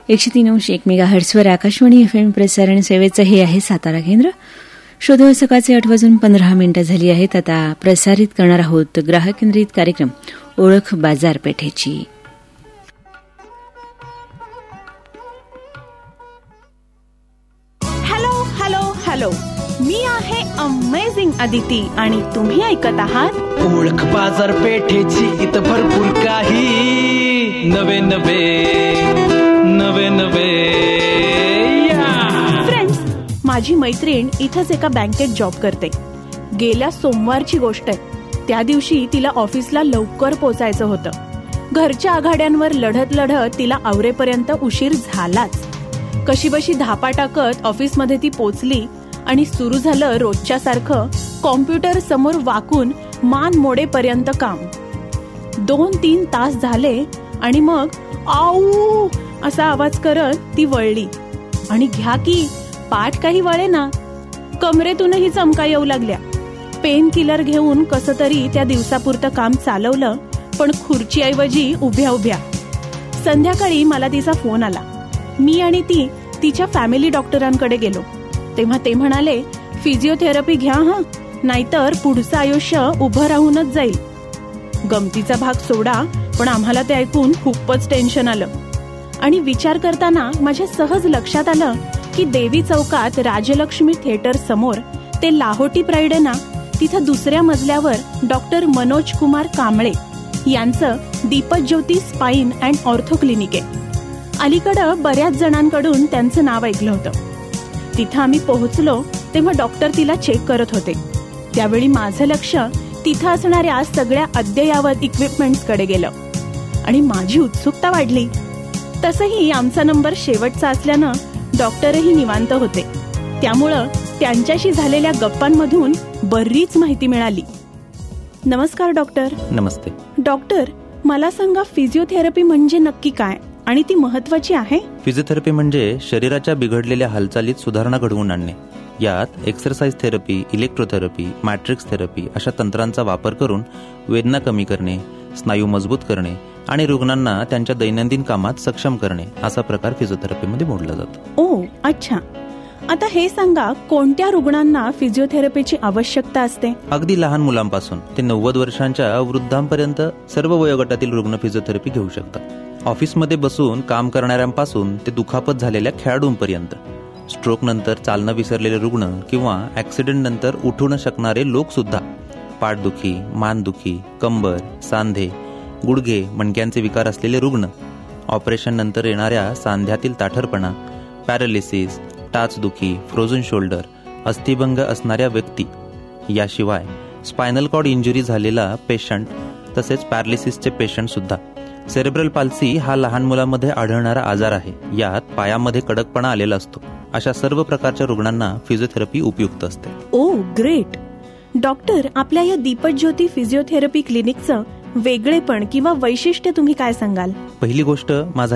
103.1 मेगाहर्ट्झवर Akashvani FM प्रसारण सेवेचं हे आहे सातारा केंद्र. शोधो सकाळचे 8:15 झाली आहेत. आता प्रसारित करणार आहोत ग्राहक केंद्रित कार्यक्रम ओळख बाजारपेठेची. हॅलो हॅलो हॅलो, मी आहे अमेझिंग अदिती आणि तुम्ही ऐकत आहात ओळख बाजारपेठेची. इथं भरपूर काही नवे फ्रेंड्स. माझी मैत्रीण इथंच एका बँकेत जॉब करते. गेल्या सोमवारची गोष्ट आहे. त्या दिवशी तिला ऑफिसला लवकर पोचायचं होतं. घरच्या आघाड्यांवर लढत लढत तिला आवरेपर्यंत उशीर झालाच. कशीबशी धापा टाकत ऑफिसमध्ये ती पोचली आणि सुरू झालं रोजच्या सारखं कॉम्प्युटर समोर वाकून मान मोडेपर्यंत काम. 2-3 तास झाले आणि मग आऊ असा आवाज करत ती वळली आणि घ्या की पाठ काही वळे ना. कमरेतूनही चमका येऊ लागल्या. पेन किलर घेऊन कसं तरी त्या दिवसापुरतं काम चालवलं, पण खुर्चीऐवजी उभ्या उभ्या. संध्याकाळी मला तिचा फोन आला. मी आणि ती तिच्या फॅमिली डॉक्टरांकडे गेलो. तेव्हा ते म्हणाले, फिजिओथेरपी घ्या हं, नाहीतर पुढचं आयुष्य उभं राहूनच जाईल. गमतीचा भाग सोडा, पण आम्हाला ते ऐकून खूपच टेन्शन आलं. आणि विचार करताना माझ्या सहज लक्षात आलं की देवी चौकात राजलक्ष्मी थिएटर समोर ते लाहोटी प्राईड आहे ना, तिथं दुसऱ्या मजल्यावर डॉक्टर मनोज कुमार कांबळे यांचं Deepjyoti spine and ortho clinic आहे. अलीकडं बऱ्याच जणांकडून त्यांचं नाव ऐकलं होतं. तिथं आम्ही पोहोचलो तेव्हा डॉक्टर तिला चेक करत होते. त्यावेळी माझं लक्ष तिथं असणाऱ्या सगळ्या अद्ययावत इक्विपमेंट्सकडे गेलं आणि माझी उत्सुकता वाढली. तसंही आमचा नंबर शेवटचा असल्यानं डॉक्टरही निवांत होते. त्यामुळं त्यांच्याशी झालेल्या गप्पांमधून बरीच माहिती मिळाली. नमस्कार डॉक्टर. नमस्ते डॉक्टर, मला सांगा, फिजिओथेरपी म्हणजे नक्की काय आणि ती महत्वाची आहे? फिजिओथेरपी म्हणजे शरीराच्या बिघडलेल्या हालचालीत सुधारणा घडवून आणणे. यात exercise therapy, electrotherapy, matrix therapy अशा तंत्रांचा वापर करून वेदना कमी करणे, स्नायू मजबूत करणे आणि रुग्णांना त्यांच्या दैनंदिन कामात सक्षम करणे असा प्रकार फिजिओथेरपीमध्ये मोडला जातो. ओ अच्छा. आता हे सांगा, कोणत्या रुग्णांना फिजिओथेरपीची आवश्यकता असते? अगदी लहान मुलांपासून ते 90 वर्षांच्या वृद्धांपर्यंत सर्व वयोगटातील रुग्ण फिजिओथेरपी घेऊ शकतात. ऑफिसमध्ये बसून काम करणाऱ्यांपासून ते दुखापत झालेल्या खेळाडूंपर्यंत, स्ट्रोक नंतर चालणं विसरलेले रुग्ण किंवा ऍक्सिडेंट नंतर उठू न शकणारे लोक सुद्धा, पाठदुखी, मानदुखी, कंबर, सांधे, गुडघे, मणक्यांचे विकार असलेले रुग्ण, ऑपरेशन नंतर येणाऱ्या सांध्यातील ताठरपणा, पॅरालिसिस, टाचदुखी, फ्रोझन शोल्डर, अस्थिभंग असणाऱ्या व्यक्ती, याशिवाय स्पायनल कॉर्ड इंजुरी झालेला पेशंट, तसेच पॅरालिसिसचे पेशंट सुद्धा. सेरेब्रल पाल्सी हा लहान मुलांमध्ये आढळणारा आजार आहे. यात पायामध्ये कडकपणा आलेला असतो. अशा सर्व प्रकारच्या रुग्णांना फिजिओथेरपी उपयुक्त असते. ओ ग्रेट. डॉक्टर, आपल्या या दीपज्योती फिजिओथेरपी क्लिनिकचं वेगळेपण किंवा वैशिष्ट्य तुम्ही काय सांगाल? पहिली गोष्ट, माझा